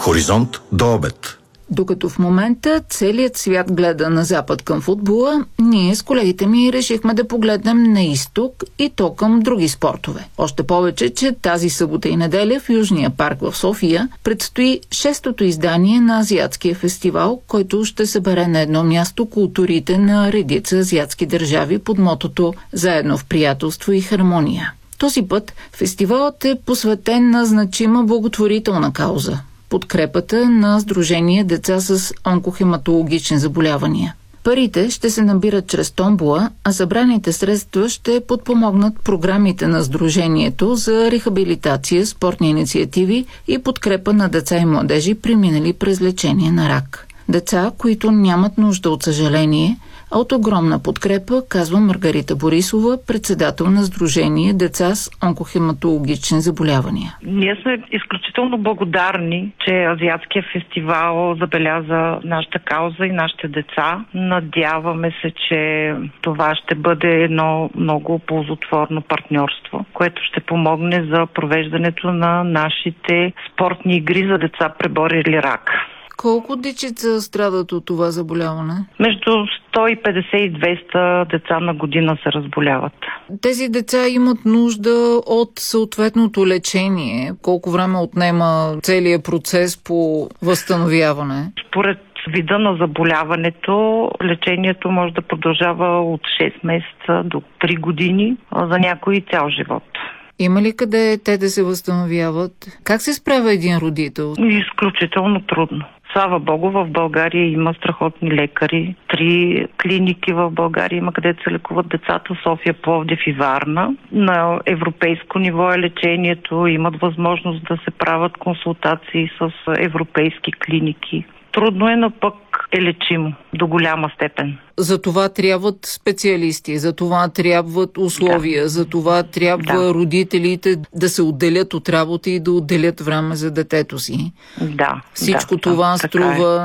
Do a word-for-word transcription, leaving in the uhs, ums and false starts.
Хоризонт до обед. Докато в момента целият свят гледа на запад към футбола, ние с колегите ми решихме да погледнем на изток и то към други спортове. Още повече, че тази събота и неделя в Южния парк в София предстои шестото издание на Азиатския фестивал, който ще събере на едно място културите на редица азиатски държави под мотото «Заедно в приятелство и хармония». Този път фестивалът е посветен на значима благотворителна кауза – подкрепата на Сдружение Деца с онкохематологични заболявания. Парите ще се набират чрез томбола, а събраните средства ще подпомогнат програмите на Сдружението за рехабилитация, спортни инициативи и подкрепа на деца и младежи, преминали през лечение на рак. Деца, които нямат нужда от съжаление, а от огромна подкрепа, казва Маргарита Борисова, председател на Сдружение Деца с онкохематологични заболявания. Ние сме изключително благодарни, че Азиатския фестивал забеляза нашата кауза и нашите деца. Надяваме се, че това ще бъде едно много ползотворно партньорство, което ще помогне за провеждането на нашите спортни игри за деца, преборили рак. Колко дечица страдат от това заболяване? Между сто и петдесет и двеста деца на година се разболяват. Тези деца имат нужда от съответното лечение. Колко време отнема целият процес по възстановяване? Според вида на заболяването, лечението може да продължава от шест месеца до три години, а за някои цял живот. Има ли къде те да се възстановяват? Как се справя един родител? Изключително трудно. Слава Богу, в България има страхотни лекари. Три клиники в България има, където се лекуват децата: София, Пловдив и Варна. На европейско ниво е лечението. Имат възможност да се правят консултации с европейски клиники. Трудно е, но пък е лечимо до голяма степен. За това трябват специалисти, за това трябват условия, да. за това трябва да. родителите да се отделят от работа и да отделят време за детето си. Да. Всичко да, това да, струва